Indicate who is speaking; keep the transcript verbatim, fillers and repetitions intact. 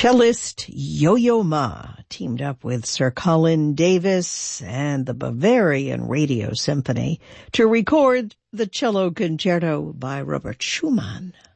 Speaker 1: Cellist Yo-Yo Ma teamed up with Sir Colin Davis and the Bavarian Radio Symphony to record the Cello Concerto by Robert Schumann.